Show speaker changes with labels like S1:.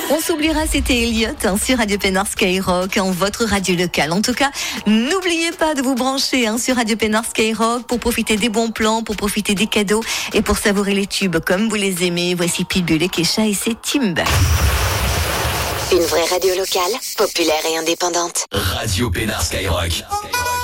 S1: On s'oubliera, c'était Elliot sur Radio Pénard Skyrock, votre radio locale. En tout cas, n'oubliez pas de vous brancher sur Radio Pénard Skyrock pour profiter des bons plans, pour profiter des cadeaux et pour savourer les tubes comme vous les aimez. Voici Pitbull et Kesha et c'est Timb.
S2: Une vraie radio locale, populaire et indépendante.
S3: Radio Pénard Skyrock.